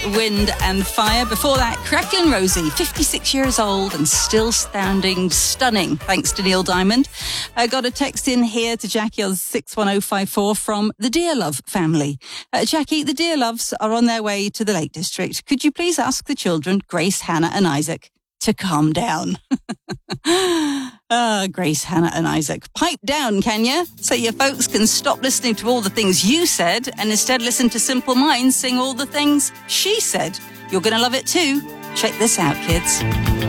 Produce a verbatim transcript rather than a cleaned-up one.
Wind and Fire. Before that, Crackling Rosie, fifty-six years old and still sounding stunning, thanks to Neil Diamond. I got a text in here to Jackie on six one oh five four from the Dear Love family. Uh, Jackie, the Dear Loves are on their way to the Lake District. Could you please ask the children, Grace, Hannah and Isaac, to calm down? Ah, Grace, Hannah and Isaac, pipe down, can you? So your folks can stop listening to all the things you said and instead listen to Simple Minds sing all the things she said. You're going to love it too. Check this out, kids.